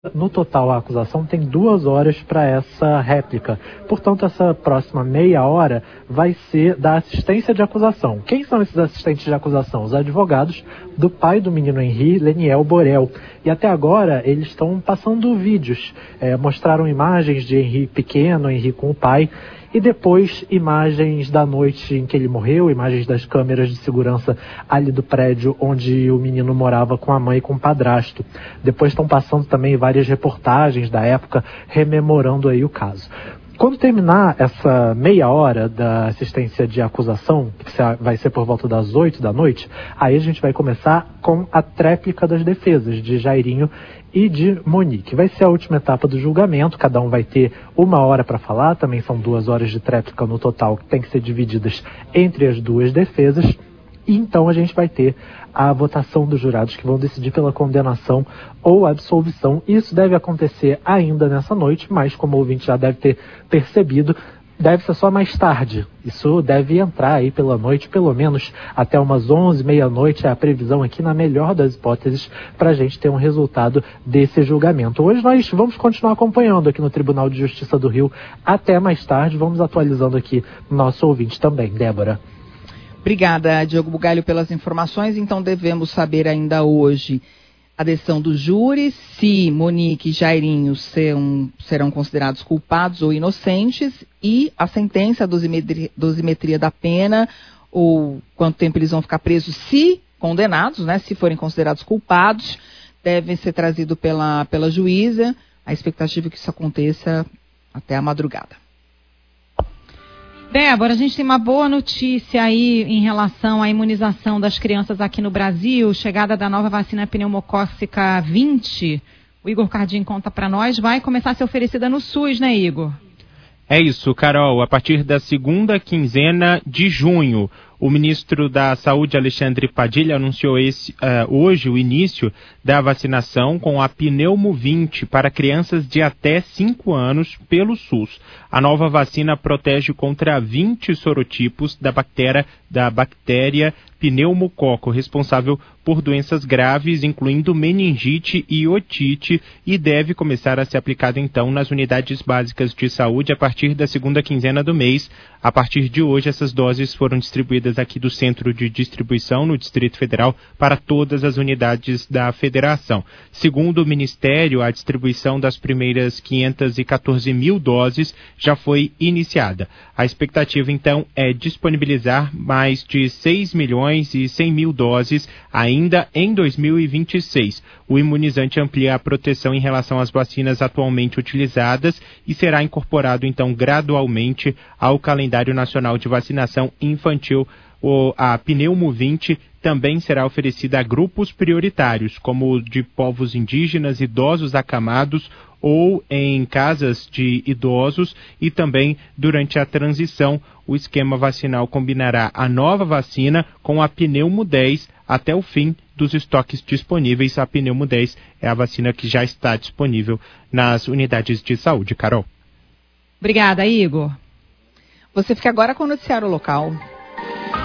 No total, a acusação tem 2 horas para essa réplica. Portanto, essa próxima meia hora vai ser da assistência de acusação. Quem são esses assistentes de acusação? Os advogados do pai do menino Henri, Leniel Borel. E até agora, eles estão passando vídeos. Mostraram imagens de Henri pequeno, Henri com o pai. E depois, imagens da noite em que ele morreu, imagens das câmeras de segurança ali do prédio onde o menino morava com a mãe e com o padrasto. Depois estão passando também várias reportagens da época, rememorando aí o caso. Quando terminar essa meia hora da assistência de acusação, que vai ser por volta das 8 da noite, aí a gente vai começar com a tréplica das defesas de Jairinho e de Monique. Vai ser a última etapa do julgamento, cada um vai ter 1 hora para falar, também são 2 horas de tréplica no total, que tem que ser divididas entre as duas defesas. E então a gente vai ter a votação dos jurados que vão decidir pela condenação ou absolvição. Isso deve acontecer ainda nessa noite, mas como o ouvinte já deve ter percebido, deve ser só mais tarde. Isso deve entrar aí pela noite, pelo menos até umas 11, meia-noite, é a previsão aqui na melhor das hipóteses para a gente ter um resultado desse julgamento. Hoje nós vamos continuar acompanhando aqui no Tribunal de Justiça do Rio até mais tarde. Vamos atualizando aqui nosso ouvinte também. Débora. Obrigada, Diogo Bugalho, pelas informações. Então devemos saber ainda hoje a decisão do júri, se Monique e Jairinho serão considerados culpados ou inocentes, e a sentença, a dosimetria da pena, ou quanto tempo eles vão ficar presos, se condenados, né, se forem considerados culpados, devem ser trazidos pela juíza. A expectativa é que isso aconteça até a madrugada. Débora, a gente tem uma boa notícia aí em relação à imunização das crianças aqui no Brasil, chegada da nova vacina pneumocócica 20. O Igor Cardim conta para nós, vai começar a ser oferecida no SUS, né, Igor? É isso, Carol. A partir da segunda quinzena de junho, o ministro da Saúde, Alexandre Padilha, anunciou hoje o início da vacinação com a Pneumo 20 para crianças de até 5 anos pelo SUS. A nova vacina protege contra 20 sorotipos da bactéria pneumococo, responsável por doenças graves, incluindo meningite e otite, e deve começar a ser aplicada, então, nas unidades básicas de saúde a partir da segunda quinzena do mês. A partir de hoje, essas doses foram distribuídas aqui do Centro de Distribuição, no Distrito Federal, para todas as unidades da Federação. Segundo o Ministério, a distribuição das primeiras 514 mil doses já foi iniciada. A expectativa, então, é disponibilizar mais de 6 milhões e 100 mil doses ainda em 2026. O imunizante amplia a proteção em relação às vacinas atualmente utilizadas e será incorporado, então, gradualmente ao calendário nacional de vacinação infantil. A Pneumo 20 também será oferecida a grupos prioritários, como o de povos indígenas, idosos acamados ou em casas de idosos, e também durante a transição o esquema vacinal combinará a nova vacina com a Pneumo 10 até o fim dos estoques disponíveis. A Pneumo 10 é a vacina que já está disponível nas unidades de saúde. Carol. Obrigada, Igor. Você fica agora com o noticiário local.